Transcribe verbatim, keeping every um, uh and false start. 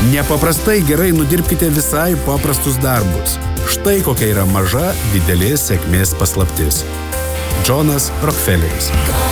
Nepaprastai gerai nudirbkite visai paprastus darbus. Štai kokia yra maža didelės sėkmės paslaptis. Džonas Rokfeleris.